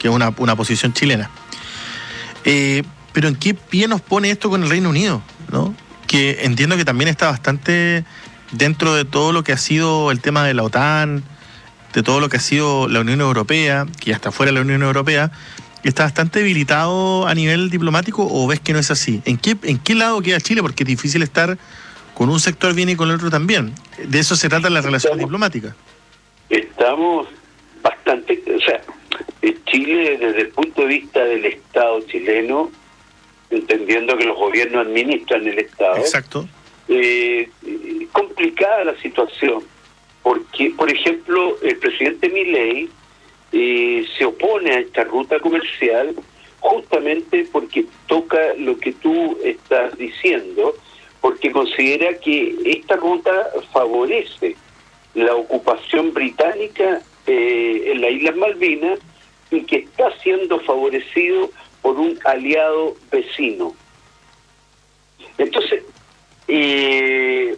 que es una posición chilena. Pero ¿en qué pie nos pone esto con el Reino Unido, ¿no? Que entiendo que también está bastante dentro de todo lo que ha sido el tema de la OTAN, de todo lo que ha sido la Unión Europea, que ya está fuera de la Unión Europea, está bastante debilitado a nivel diplomático, ¿o ves que no es así? ¿En qué lado queda Chile? Porque es difícil estar con un sector bien y con el otro también. De eso se trata las relaciones diplomáticas. Estamos bastante... O sea, Chile, desde el punto de vista del Estado chileno, entendiendo que los gobiernos administran el Estado... Exacto. Complicada la situación, porque, por ejemplo, el presidente Milei se opone a esta ruta comercial justamente porque toca lo que tú estás diciendo, porque considera que esta ruta favorece la ocupación británica en las Islas Malvinas y que está siendo favorecido por un aliado vecino. Entonces, y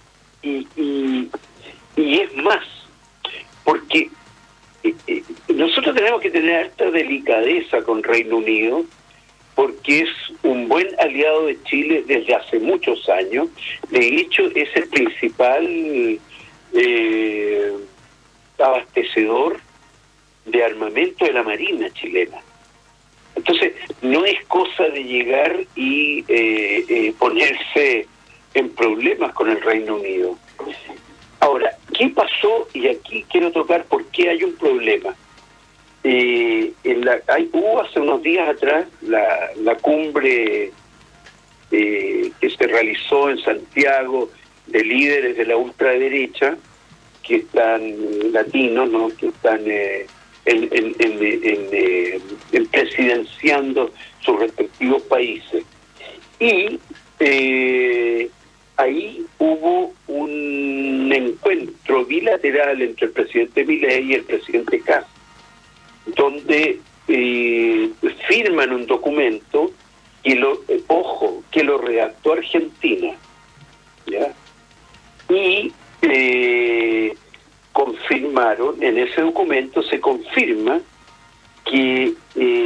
es más, porque nosotros tenemos que tener esta delicadeza con Reino Unido, porque es un buen aliado de Chile desde hace muchos años. De hecho, es el principal abastecedor de armamento de la Marina chilena. Entonces, no es cosa de llegar y ponerse en problemas con el Reino Unido. Ahora, ¿qué pasó? Y aquí quiero tocar por qué hay un problema. Hubo hace unos días atrás la cumbre que se realizó en Santiago de líderes de la ultraderecha, que están latinos, ¿no? Que están presidenciando sus respectivos países. Y ahí hubo un encuentro bilateral entre el presidente Milei y el presidente Kast, donde firman un documento que lo redactó Argentina, ¿ya? Y confirmaron, en ese documento se confirma que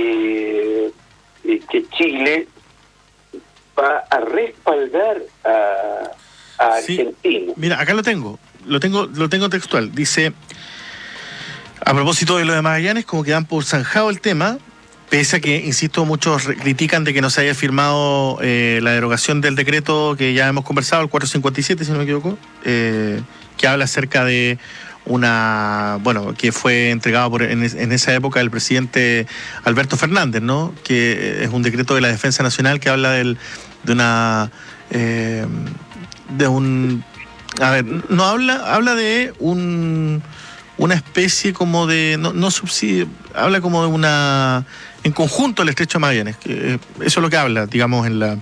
Chile va a respaldar a Argentina. Sí. Mira, acá lo tengo textual. Dice, a propósito de lo de Magallanes, como que dan por zanjado el tema, pese a que, insisto, muchos critican de que no se haya firmado la derogación del decreto que ya hemos conversado, el 457, si no me equivoco, que habla acerca de que fue entregado en esa época el presidente Alberto Fernández, ¿no? Que es un decreto de la Defensa Nacional que habla habla de una especie como de, no subsidio, habla como de en conjunto el Estrecho de Magallanes, que eso es lo que habla, digamos, en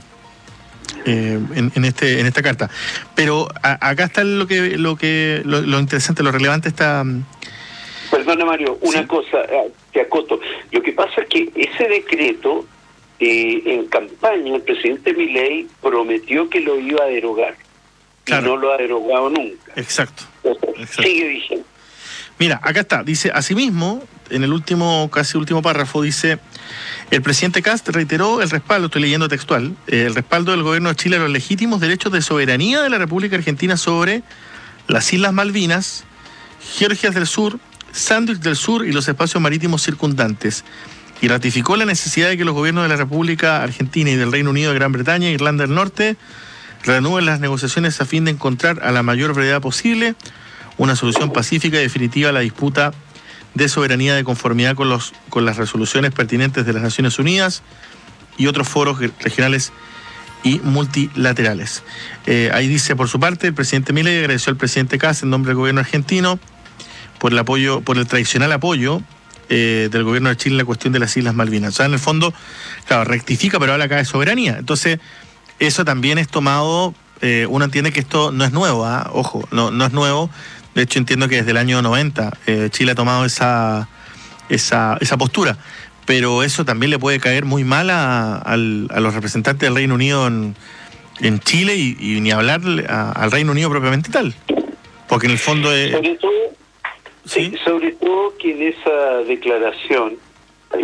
esta carta. Pero acá está lo interesante, lo relevante está... Perdona, Mario, una cosa, te acoto. Lo que pasa es que ese decreto, en campaña, el presidente Milei prometió que lo iba a derogar. Claro. Y no lo ha derogado nunca. Exacto. Sigue vigente. Mira, acá está, dice, asimismo, en el casi último párrafo, dice, el presidente Kast reiteró el respaldo, estoy leyendo textual, el respaldo del gobierno de Chile a los legítimos derechos de soberanía de la República Argentina sobre las Islas Malvinas, Georgias del Sur, Sándwich del Sur y los espacios marítimos circundantes, y ratificó la necesidad de que los gobiernos de la República Argentina y del Reino Unido de Gran Bretaña e Irlanda del Norte reanuden las negociaciones a fin de encontrar a la mayor brevedad posible una solución pacífica y definitiva a la disputa de soberanía de conformidad con las resoluciones pertinentes de las Naciones Unidas y otros foros regionales y multilaterales. Ahí dice, por su parte, el presidente Milei agradeció al presidente Kast en nombre del gobierno argentino por el tradicional apoyo del gobierno de Chile en la cuestión de las Islas Malvinas. O sea, en el fondo, claro, rectifica, pero habla acá de soberanía. Entonces, eso también es tomado, uno entiende que esto no es nuevo, ojo, no es nuevo. De hecho, entiendo que desde el año 90 Chile ha tomado esa postura, pero eso también le puede caer muy mal a los representantes del Reino Unido en Chile y ni hablar al Reino Unido propiamente tal, porque en el fondo sobre todo que en esa declaración